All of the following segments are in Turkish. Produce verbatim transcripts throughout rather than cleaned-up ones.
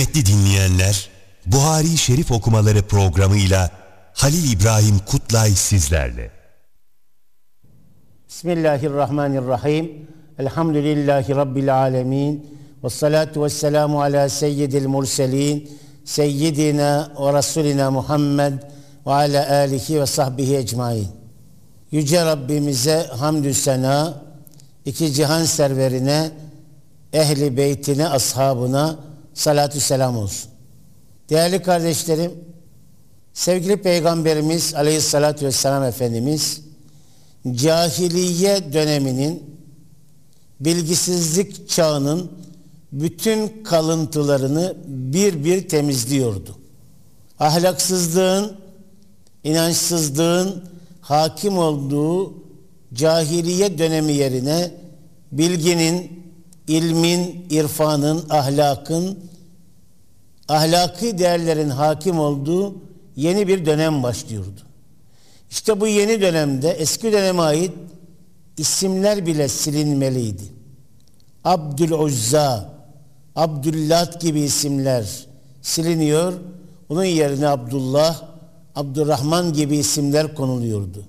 Kıymetli dinleyenler, Buhari Şerif okumaları programıyla Halil İbrahim Kutlay sizlerle. Bismillahirrahmanirrahim. Elhamdülillahi Rabbil alemin. Ve salatu ve selamu ala seyyidil murselin. Seyyidina ve Resulina Muhammed ve ala alihi ve sahbihi ecmain. Yüce Rabbimize hamdü sena, iki cihan serverine, ehli beytine, ashabına salatü selam olsun. Değerli kardeşlerim, sevgili Peygamberimiz Aleyhisselatü Vesselam Efendimiz, cahiliye döneminin, bilgisizlik çağının bütün kalıntılarını bir bir temizliyordu. Ahlaksızlığın, inançsızlığın hakim olduğu cahiliye dönemi yerine bilginin, ilmin, irfanın, ahlakın, ahlaki değerlerin hakim olduğu yeni bir dönem başlıyordu. İşte bu yeni dönemde eski döneme ait isimler bile silinmeliydi. Abdüluzza, Abdüllat gibi isimler siliniyor. Onun yerine Abdullah, Abdurrahman gibi isimler konuluyordu.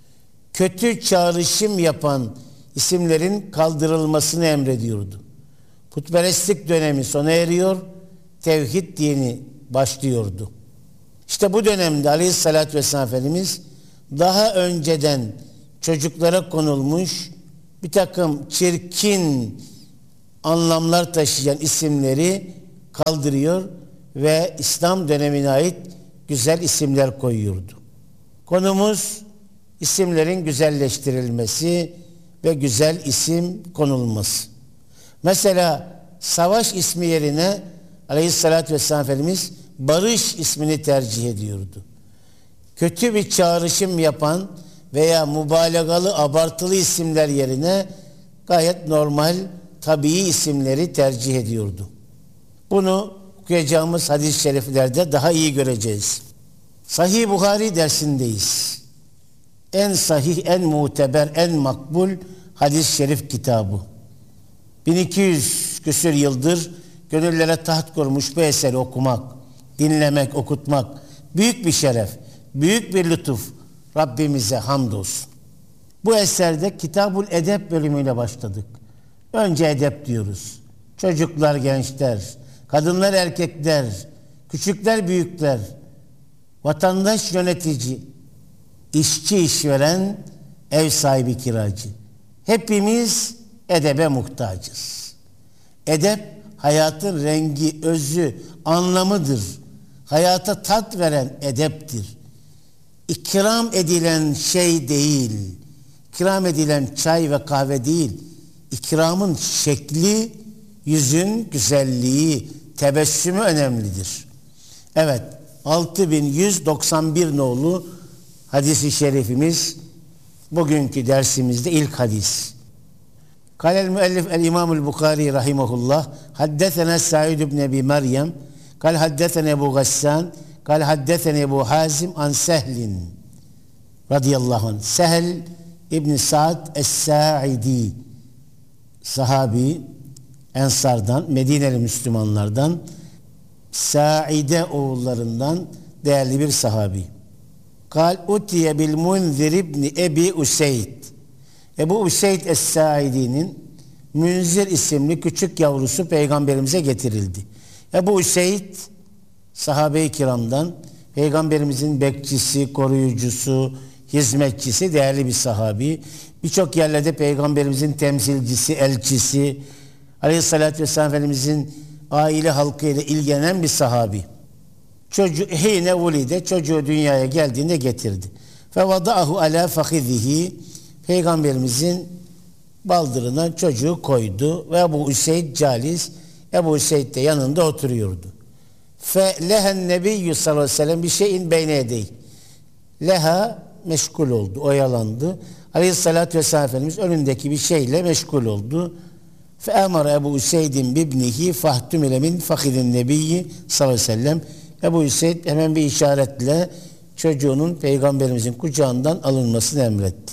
Kötü çağrışım yapan isimlerin kaldırılmasını emrediyordu. Putperestlik dönemi sona eriyor, tevhid dini başlıyordu. İşte bu dönemde Aleyhisselatü Vesselam Efendimiz daha önceden çocuklara konulmuş bir takım çirkin anlamlar taşıyan isimleri kaldırıyor ve İslam dönemine ait güzel isimler koyuyordu. Konumuz isimlerin güzelleştirilmesi ve güzel isim konulması. Mesela savaş ismi yerine Aleyhisselatü Vesselam Efendimiz barış ismini tercih ediyordu. Kötü bir çağrışım yapan veya mübalağalı, abartılı isimler yerine gayet normal, tabii isimleri tercih ediyordu. Bunu okuyacağımız hadis-i şeriflerde daha iyi göreceğiz. Sahih Buhari dersindeyiz. En sahih, en muteber, en makbul hadis-i şerif kitabı. bin iki yüz küsür yıldır gönüllere taht kurmuş bu eseri okumak, dinlemek, okutmak büyük bir şeref, büyük bir lütuf. Rabbimize hamdolsun. Bu eserde Kitabul Edep bölümüyle başladık. Önce edep diyoruz. Çocuklar, gençler, kadınlar, erkekler, küçükler, büyükler, vatandaş, yönetici, işçi, işveren, ev sahibi, kiracı. Hepimiz edebe muhtacız. Edep hayatın rengi, özü, anlamıdır. Hayata tat veren edeptir. İkram edilen şey değil, ikram edilen çay ve kahve değil, ikramın şekli, yüzün güzelliği, tebessümü önemlidir. Evet, altı bin yüz doksan bir nolu hadis-i şerifimiz bugünkü dersimizde ilk hadis. Kâlel müellif el-İmamul Bukhari rahimahullah haddesena Sa'id ibn Ebi Meryem kal haddesena Ebu Gassan kal haddesena Ebu Hazim an Sehlin radıyallahu anh. Sehl İbn Sa'd Es-Sa'idi sahabi, Ensardan, Medineli Müslümanlardan, Sa'ide oğullarından değerli bir sahabi. Kal utiye bil Munzir ibn Ebi Useyd. Ebu Useyd Es-Saidi'nin Münzir isimli küçük yavrusu Peygamberimize getirildi. Ebu Useyd sahabe-i kiramdan, Peygamberimizin bekçisi, koruyucusu, hizmetçisi, değerli bir sahabi. Birçok yerlerde Peygamberimizin temsilcisi, elçisi, Aleyhisselatü Vesselam Efendimizin aile halkıyla ilgilenen bir sahabi. Çocuğu hine vulide, çocuğu dünyaya geldiğinde getirdi. Fe vada'ahu ala fahizihi, Peygamberimizin baldırına çocuğu koydu ve Ebu Useyd calis, Ebu Useyd de yanında oturuyordu. Fe lehen nebiyyü sallallahu aleyhi ve sellem bir şeyin beyne değil. Leha meşgul oldu, oyalandı. Aleyhissalatü vesselam Efendimiz önündeki bir şeyle meşgul oldu. Fe emara Ebu Useyd'in bibnihi fahtümile min fakhidin nebiyyi sallallahu aleyhi ve sellem. Ebu Useyd hemen bir işaretle çocuğunun Peygamberimizin kucağından alınmasını emretti.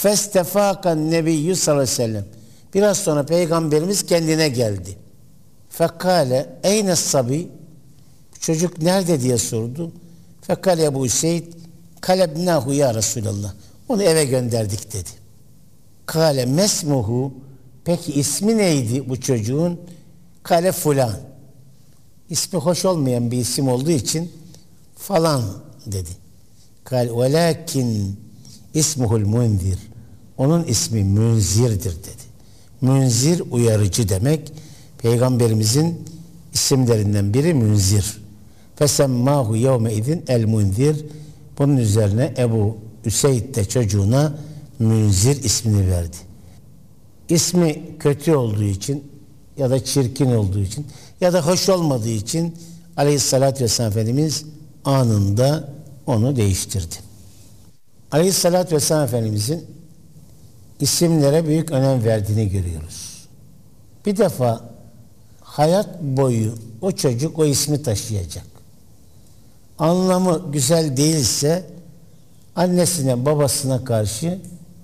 Festefakan nebiyyü sallallahu aleyhi ve sellem. Biraz sonra Peygamberimiz kendine geldi. Fekale eyne sabi, çocuk nerede diye sordu. Fekale Ebu Üseyd kalebnahu ya Resulallah, onu eve gönderdik dedi. Kale mesmuhu, peki ismi neydi bu çocuğun? Kale fulan. İsmi hoş olmayan bir isim olduğu için falan dedi. Kale velakin ismuhul munzir, onun ismi Münzir'dir dedi. Münzir uyarıcı demek. Peygamberimizin isimlerinden biri Münzir. Fesemmahu yevme izin el munzir. Bunun üzerine Ebu Üseyd de çocuğuna Münzir ismini verdi. İsmi kötü olduğu için ya da çirkin olduğu için ya da hoş olmadığı için Aleyhisselatü Vesselam Efendimiz anında onu değiştirdi. Aleyhisselatü Vesselam Efendimizin isimlere büyük önem verdiğini görüyoruz. Bir defa hayat boyu o çocuk o ismi taşıyacak. Anlamı güzel değilse annesine babasına karşı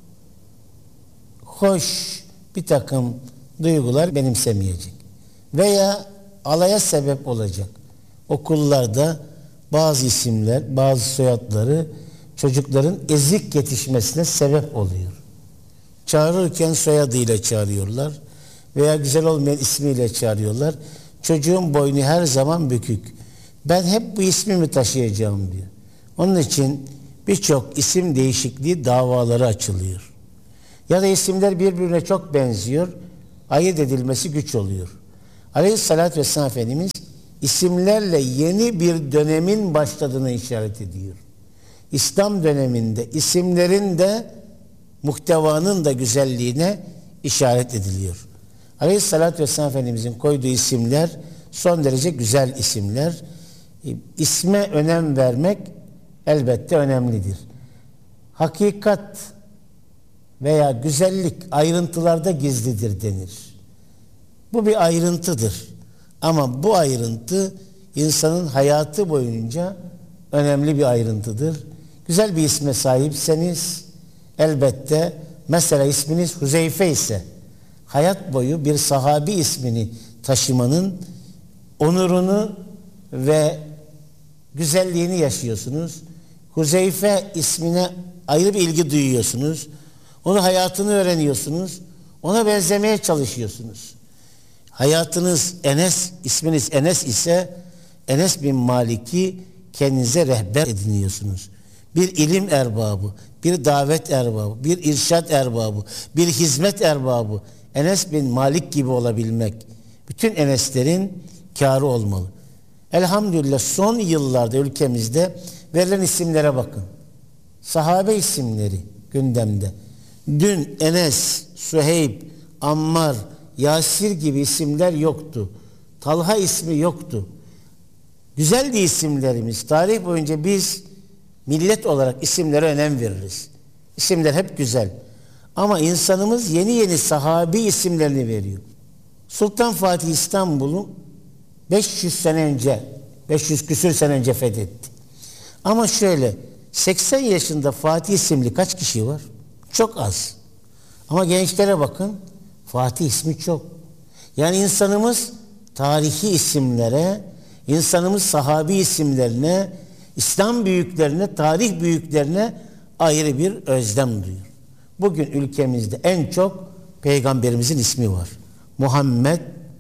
hoş bir takım duygular benimsemeyecek. Veya alaya sebep olacak. Okullarda bazı isimler, bazı soyadları çocukların ezik yetişmesine sebep oluyor. Çağırırken soyadıyla çağırıyorlar veya güzel olmayan ismiyle çağırıyorlar. Çocuğun boynu her zaman bükük. Ben hep bu ismi mi taşıyacağım diyor. Onun için birçok isim değişikliği davaları açılıyor. Ya da isimler birbirine çok benziyor, ayırt edilmesi güç oluyor. Aleyhissalatü vesselam Efendimiz isimlerle yeni bir dönemin başladığını işaret ediyor. İslam döneminde isimlerin de muhtevanın da güzelliğine işaret ediliyor. Aleyhissalatü vesselam Efendimizin koyduğu isimler son derece güzel isimler. İsme önem vermek elbette önemlidir. Hakikat veya güzellik ayrıntılarda gizlidir denir. Bu bir ayrıntıdır. Ama bu ayrıntı insanın hayatı boyunca önemli bir ayrıntıdır. Güzel bir isme sahipseniz elbette, mesela isminiz Huzeyfe ise hayat boyu bir sahabi ismini taşımanın onurunu ve güzelliğini yaşıyorsunuz. Huzeyfe ismine ayrı bir ilgi duyuyorsunuz. Onun hayatını öğreniyorsunuz. Ona benzemeye çalışıyorsunuz. Hayatınız Enes, isminiz Enes ise Enes bin Malik'i kendinize rehber ediniyorsunuz. Bir ilim erbabı, bir davet erbabı, bir irşad erbabı, bir hizmet erbabı Enes bin Malik gibi olabilmek bütün Eneslerin kârı olmalı. Elhamdülillah son yıllarda ülkemizde verilen isimlere bakın. Sahabe isimleri gündemde. Dün Enes, Süheyb, Ammar, Yasir gibi isimler yoktu. Talha ismi yoktu. Güzeldi isimlerimiz. Tarih boyunca biz millet olarak isimlere önem veririz. İsimler hep güzel. Ama insanımız yeni yeni sahabi isimlerini veriyor. Sultan Fatih İstanbul'u beş yüz sene önce, beş yüz küsür sene önce fethetti. Ama şöyle, seksen yaşında Fatih isimli kaç kişi var? Çok az. Ama gençlere bakın, Fatih ismi çok. Yani insanımız tarihi isimlere, insanımız sahabi isimlerine, İslam büyüklerine, tarih büyüklerine ayrı bir özlem duyuyor. Bugün ülkemizde en çok Peygamberimizin ismi var. Muhammed,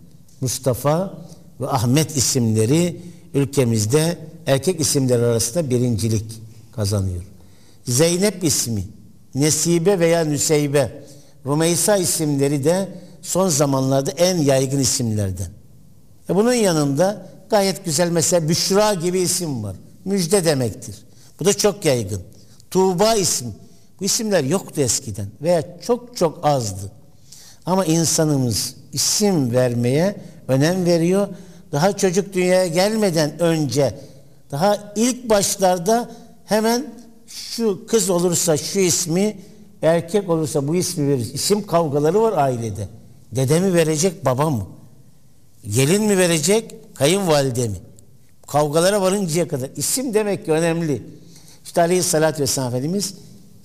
Mustafa ve Ahmet isimleri ülkemizde erkek isimler arasında birincilik kazanıyor. Zeynep ismi, Nesibe veya Nüseybe, Rümeysa isimleri de son zamanlarda en yaygın isimlerden. E bunun yanında gayet güzel mesela Büşra gibi isim var. Müjde demektir. Bu da çok yaygın. Tuğba ismi. Bu isimler yoktu eskiden veya çok çok azdı. Ama insanımız isim vermeye önem veriyor. Daha çocuk dünyaya gelmeden önce, daha ilk başlarda hemen şu kız olursa şu ismi, erkek olursa bu ismi veririz. İsim kavgaları var ailede. Dede mi verecek, baba mı? Gelin mi verecek, kayınvalide mi? Kavgalara varıncaya kadar. İsim demek ki önemli. İşte Aleyhisselatü Vesselam Efendimiz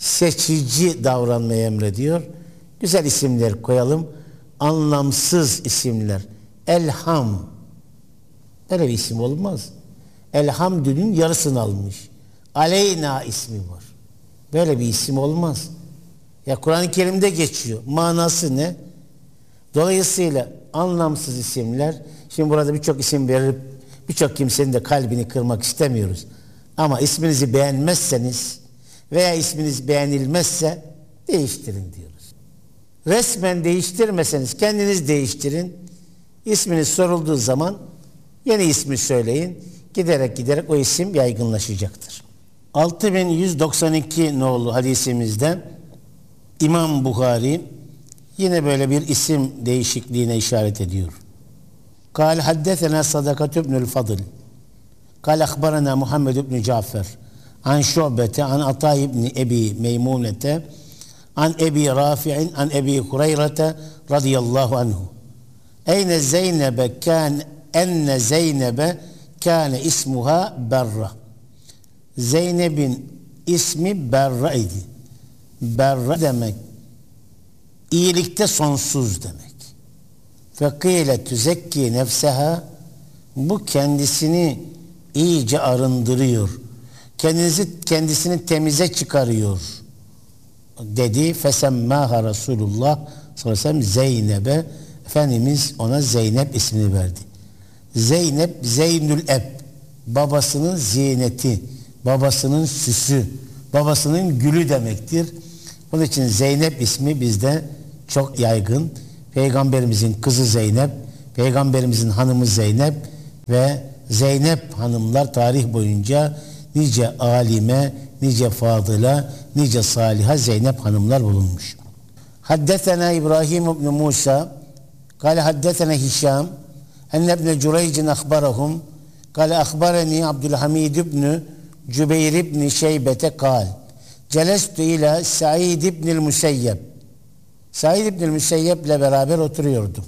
seçici davranmayı emrediyor. Güzel isimler koyalım. Anlamsız isimler, Elham. Böyle bir isim olmaz. Elhamdül'ün yarısını almış. Aleyna ismi var. Böyle bir isim olmaz. Ya Kur'an-ı Kerim'de geçiyor. Manası ne? Dolayısıyla anlamsız isimler, şimdi burada birçok isim verip birçok kimsenin de kalbini kırmak istemiyoruz. Ama isminizi beğenmezseniz veya isminiz beğenilmezse değiştirin diyoruz. Resmen değiştirmeseniz kendiniz değiştirin. İsminiz sorulduğu zaman yeni ismi söyleyin. Giderek giderek o isim yaygınlaşacaktır. altı bin yüz doksan iki nolu hadisimizde İmam Buhari yine böyle bir isim değişikliğine işaret ediyor. Kâle haddetena Sadakatü ibnül Fadıl. Kâle akhbarana Muhammed ibn Cafer. An Şu'bete, an Atay ibn Ebi Meymunete, an Ebi Rafi'in, an Ebi Hureyrete radıyallahu anhu. Eyne Zeynebe kâne, enne Zeynebe kâne ismuha Berra. Zeynep'in ismi Berra idi. Berra demek iyilikte sonsuz demek. Fekîle tüzekki nefseha, bu kendisini iyice arındırıyor. Kendisi kendisini temize çıkarıyor dedi. Fesemmâha Resulullah sallallahu aleyhi ve sellem Zeynep'e, Efendimiz ona Zeynep ismini verdi. Zeynep, Zeynül Eb, babasının ziyneti, babasının süsü, babasının gülü demektir. Bunun için Zeynep ismi bizde çok yaygın. Peygamberimizin kızı Zeynep, Peygamberimizin hanımı Zeynep ve Zeynep hanımlar tarih boyunca nice alime, nice fadıla, nice saliha Zeynep hanımlar bulunmuş. Haddetena İbrahim ibn Musa, kâle haddetena Hişam, enne ibn Cüreycin akhbarahum, kâle akhbareni Abdülhamid ibn Cübeyr ibn Şeybete kâl, celestü ila Said ibn Müseyyeb. Said ibn Müseyyeb ile beraber oturuyordum.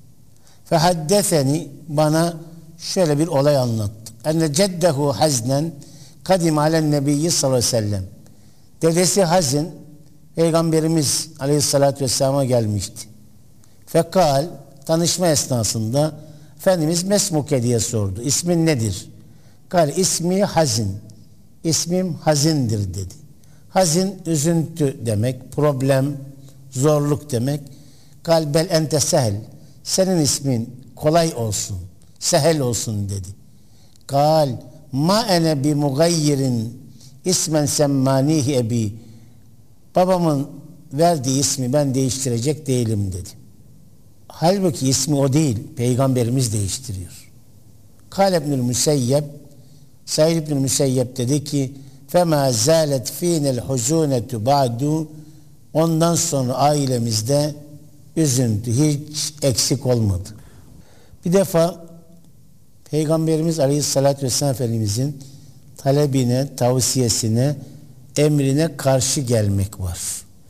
Fehaddeseni, bana şöyle bir olay anlattı. Enne ceddehu haznen kadim alen nebiyyi sallallahu aleyhi ve sellem. Dedesi Hazin Peygamberimiz aleyhissalatü vesselam'a gelmişti. Fekal, tanışma esnasında Efendimiz mesmuke diye sordu. İsmin nedir? Kal, ismi Hazin. İsmim Hazindir dedi. Hazin üzüntü demek, problem, zorluk demek. Kal bel ente sehel. Senin ismin kolay olsun, sehel olsun dedi. Kal ma ene bi mugayyirin ismen semmanihi ebi. Babamın verdiği ismi ben değiştirecek değilim dedi. Halbuki ismi o değil, Peygamberimiz değiştiriyor. Kal ibnül Müseyyeb, Said ibnül Müseyyeb dedi ki فَمَا زَالَتْ ف۪ينَ الْحُزُونَةُ بَعْدُ, ondan sonra ailemizde üzüntü hiç eksik olmadı. Bir defa Peygamberimiz Aleyhisselatü Vesselam Efendimizin talebine, tavsiyesine, emrine karşı gelmek var.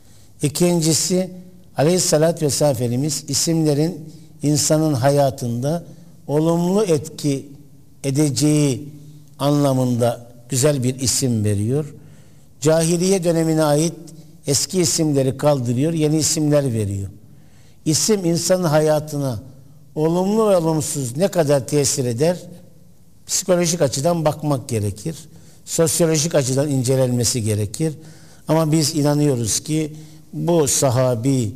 İkincisi, Aleyhisselatü Vesselam Efendimiz isimlerin insanın hayatında olumlu etki edeceği anlamında güzel bir isim veriyor. Cahiliye dönemine ait eski isimleri kaldırıyor, yeni isimler veriyor. İsim insanın hayatına olumlu ve olumsuz ne kadar tesir eder? Psikolojik açıdan bakmak gerekir. Sosyolojik açıdan incelenmesi gerekir. Ama biz inanıyoruz ki bu sahabi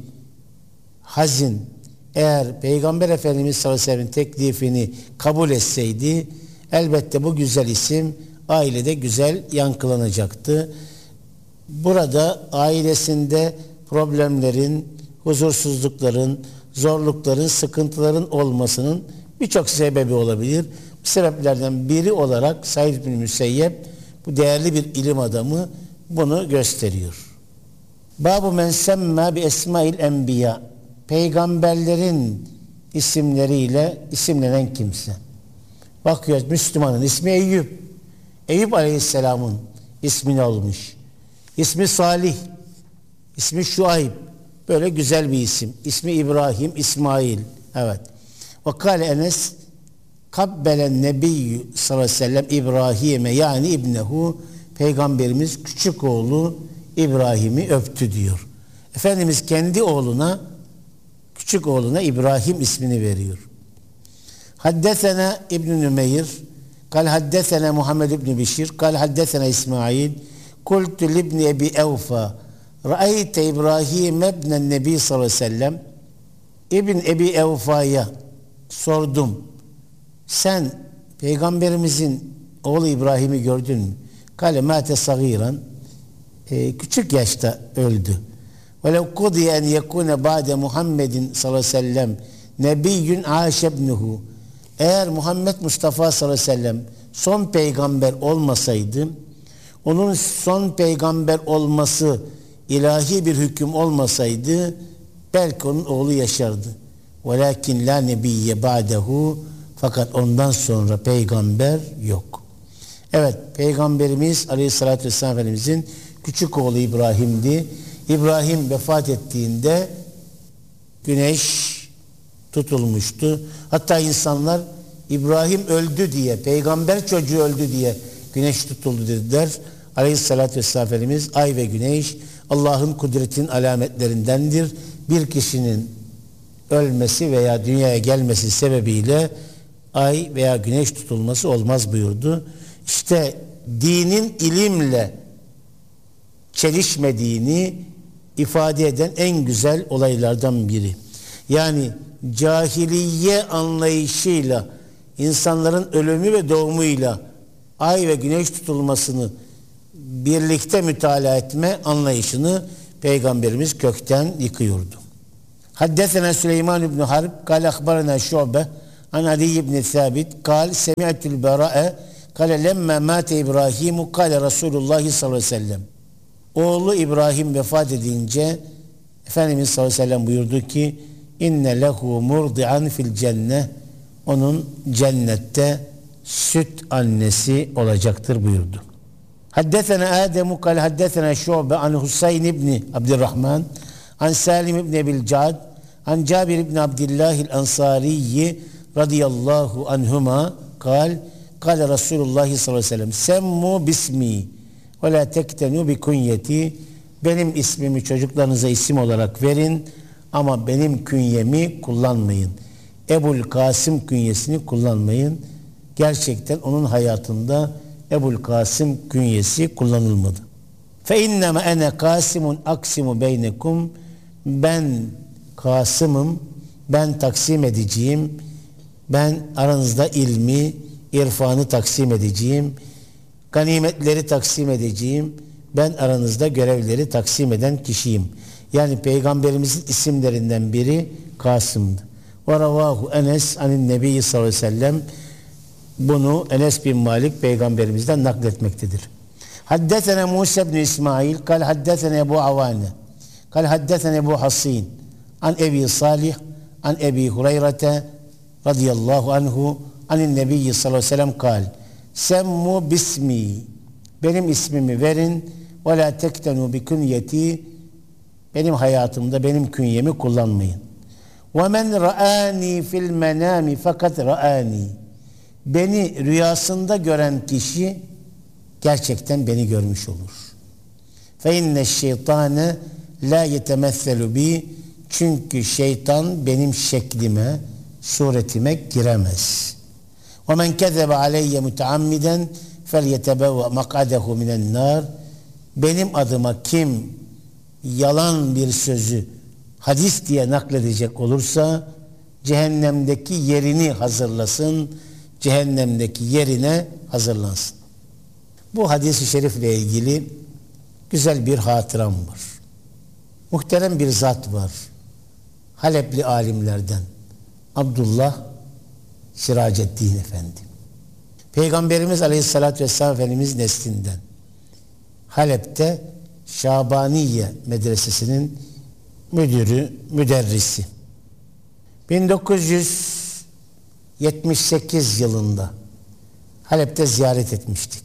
Hazin eğer Peygamber Efendimiz sallallahu aleyhi ve sellem teklifini kabul etseydi elbette bu güzel isim ailede güzel yankılanacaktı. Burada ailesinde problemlerin, huzursuzlukların, zorlukların, sıkıntıların olmasının birçok sebebi olabilir. Bu sebeplerden biri olarak Said bin Müseyyeb, bu değerli bir ilim adamı, bunu gösteriyor. Bab-ı men semmâ bi esmâil enbiya, peygamberlerin isimleriyle isimlenen kimse. Bakıyoruz, Müslümanın ismi Eyüp. Eyüp Aleyhisselam'ın ismini almış. İsmi Salih, ismi Şuayb. Böyle güzel bir isim. İsmi İbrahim, İsmail. Evet. Ve kâle Enes kabbelen nebiyyü sallallahu aleyhi ve sellem İbrahim'e, yani İbnehu, Peygamberimiz küçük oğlu İbrahim'i öptü diyor. Efendimiz kendi oğluna, küçük oğluna İbrahim ismini veriyor. Haddesena İbn Nümeyr kal haddesena Muhammed ibn Bişir kal haddesena İsmail kultu libni Ebi Evfa ra'ayte İbrahim ibn Nebi sallallahu aleyhi ve sellem İbn Ebi Evfa'ya sordum. Sen Peygamberimizin oğlu İbrahim'i gördün mü? Kale mâte sagiran, e, küçük yaşta öldü. Ve lev kudiye en yekune ba'de Muhammedin sallallahu aleyhi ve sellem nebiyyün âşebnuhu. Eğer Muhammed Mustafa sallallahu aleyhi ve sellem son peygamber olmasaydı, onun son peygamber olması ilahi bir hüküm olmasaydı, belki onun oğlu yaşardı. Velakin la nebiyye ba'dehu, fakat ondan sonra peygamber yok. Evet, Peygamberimiz Aleyhisselatü Vesselam Efendimizin küçük oğlu İbrahim'di. İbrahim vefat ettiğinde güneş tutulmuştu. Hatta insanlar İbrahim öldü diye, peygamber çocuğu öldü diye güneş tutuldu dediler. Aleyhisselatü Vesselam Efendimiz ay ve güneş Allah'ın kudretinin alametlerindendir. Bir kişinin ölmesi veya dünyaya gelmesi sebebiyle ay veya güneş tutulması olmaz buyurdu. İşte dinin ilimle çelişmediğini ifade eden en güzel olaylardan biri. Yani cahiliye anlayışıyla insanların ölümü ve doğumuyla ay ve güneş tutulmasını birlikte mütalaa etme anlayışını Peygamberimiz kökten yıkıyordu. Haddesena Süleyman ibn Harb kâle akhbarana Şu'be an Ali ibn Sabit kâle semi'tul Bera'e kâle lemme mâte İbrahimu kâle Resulullah sallallahu aleyhi ve sellem. Oğlu İbrahim vefat edince Efendimiz sallallahu aleyhi ve sellem buyurdu ki inne lehu murdi'an fil cenneh, onun cennette süt annesi olacaktır buyurdu. Haddesena Ademu kal haddesena Şu'be an Husayn ibn Abdurrahman an Salim ibn Ebil Cad an Cabir ibn Abdillahil Ansariyi radıyallahu anhuma kal kal Resulullah sallallahu aleyhi ve sellem semmu bismi ve la tektenu bi kunyeti, benim ismimi çocuklarınıza isim olarak verin ama benim künyemi kullanmayın. Ebul Kasım künyesini kullanmayın. Gerçekten onun hayatında Ebul Kasım künyesi kullanılmadı. Fe innema ene kasimun aksimu beynekum, ben Kasım'ım, ben taksim edeceğim, ben aranızda ilmi, irfanı taksim edeceğim, ganimetleri taksim edeceğim, ben aranızda görevleri taksim eden kişiyim. Yani Peygamberimizin isimlerinden biri Kasım'dı. Ve ravahu Enes anin Nebi sallallahu aleyhi ve sellem, bunu Enes bin Malik Peygamberimizden nakletmektedir. Haddesene Musa ibn İsmail kal haddesene Ebu Avane kal haddesene Ebu Hasin an Ebi Salih an Ebi Hureyre radıyallahu anhu anin Nebi sallallahu aleyhi ve sellem kal semmu bismi, benim ismimi verin ve la tektenu bi künyeti, benim hayatımda benim künyemi kullanmayın. Ve men ra'ani fil menami fakat ra'ani, beni rüyasında gören kişi gerçekten beni görmüş olur. Fe inne şeytane la yetemesselu bi, çünkü şeytan benim şeklime, suretime giremez. Ve men kezebe aleyye muteammiden felyetebevve mak'adehu minen nar, benim adıma kim yalan bir sözü hadis diye nakledecek olursa cehennemdeki yerini hazırlasın, cehennemdeki yerine hazırlansın. Bu hadis-i şerifle ilgili güzel bir hatıram var. Muhterem bir zat var. Halepli alimlerden Abdullah Siraceddin Efendi. Peygamberimiz Aleyhisselatü Vesselam Efendimiz neslinden. Halep'te Şabaniye Medresesi'nin müdürü, müderrisi. bin dokuz yüz yetmiş sekiz yılında Halep'te ziyaret etmiştik.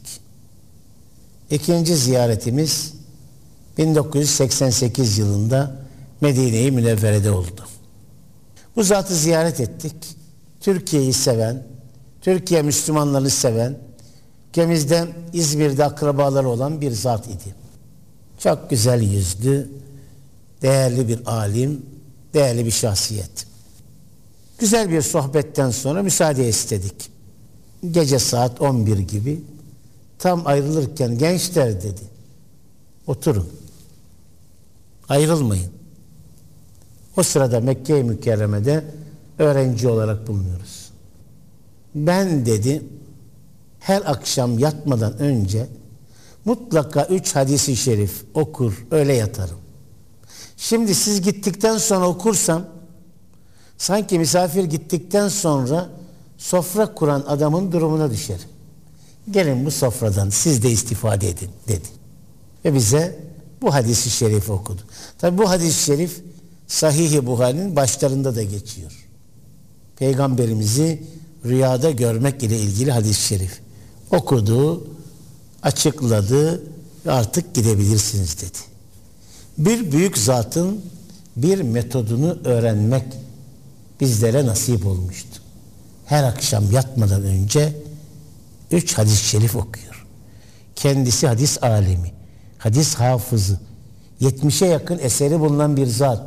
İkinci ziyaretimiz bin dokuz yüz seksen sekiz yılında Medine-i Münevvere'de oldu. Bu zatı ziyaret ettik. Türkiye'yi seven, Türkiye Müslümanları seven, ülkemizde İzmir'de akrabaları olan bir zat idi. Çok güzel yüzlü, değerli bir alim, değerli bir şahsiyet. Güzel bir sohbetten sonra müsaade istedik. Gece saat on bir gibi tam ayrılırken gençler dedi, oturun, ayrılmayın. O sırada Mekke-i Mükerreme'de öğrenci olarak bulunuyoruz. Ben dedi, her akşam yatmadan önce mutlaka üç hadisi şerif okur, öyle yatarım. Şimdi siz gittikten sonra okursam, sanki misafir gittikten sonra sofra kuran adamın durumuna düşerim. Gelin bu sofradan siz de istifade edin dedi. Ve bize bu hadisi şerif okudu. Tabi bu hadis-i şerif Sahih-i Buhari'nin başlarında da geçiyor. Peygamberimizi rüyada görmek ile ilgili hadis-i şerif okudu, açıkladı ve artık gidebilirsiniz dedi. Bir büyük zatın bir metodunu öğrenmek bizlere nasip olmuştu. Her akşam yatmadan önce üç hadis-i şerif okuyor. Kendisi hadis alemi, hadis hafızı, yetmişe yakın eseri bulunan bir zat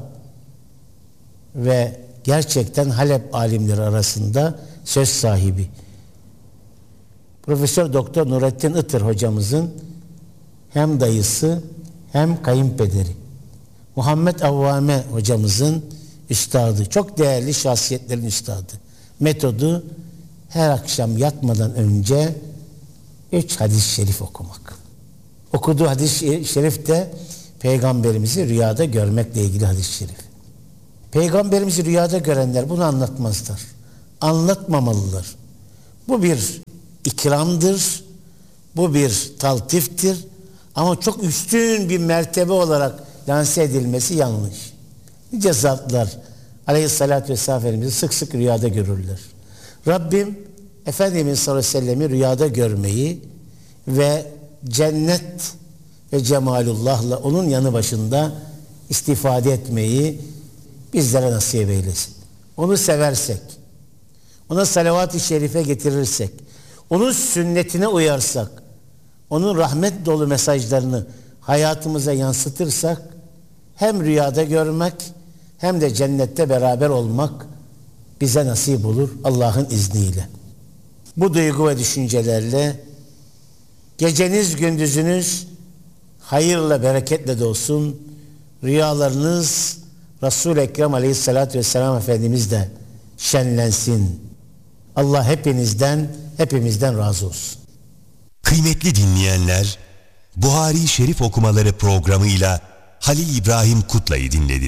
ve gerçekten Halep alimleri arasında söz sahibi. Profesör Doktor Nurettin Itır hocamızın hem dayısı hem kayınpederi. Muhammed Avvame hocamızın üstadı. Çok değerli şahsiyetlerin üstadı. Metodu her akşam yatmadan önce üç hadis-i şerif okumak. Okuduğu hadis-i şerif de Peygamberimizi rüyada görmekle ilgili hadis-i şerif. Peygamberimizi rüyada görenler bunu anlatmazlar. Anlatmamalılar. Bu bir ikramdır. Bu bir taltiftir. Ama çok üstün bir mertebe olarak lanse edilmesi yanlış. Nice zatlar Aleyhisselatü Vesselam Efendimiz'i sık sık rüyada görürler. Rabbim Efendimiz sallallahu aleyhi ve sellem'i rüyada görmeyi ve cennet ve cemalullah'la onun yanı başında istifade etmeyi bizlere nasip eylesin. Onu seversek, ona salavat-ı şerife getirirsek, onun sünnetine uyarsak, onun rahmet dolu mesajlarını hayatımıza yansıtırsak, hem rüyada görmek hem de cennette beraber olmak bize nasip olur Allah'ın izniyle. Bu duygu ve düşüncelerle geceniz gündüzünüz hayırla bereketle dolsun. Rüyalarınız Resul-i Ekrem Aleyhisselatü Vesselam Efendimiz de şenlensin. Allah hepinizden, hepimizden razı olsun. Kıymetli dinleyenler, Buhari Şerif okumaları programıyla Halil İbrahim Kutlay'ı dinlediniz.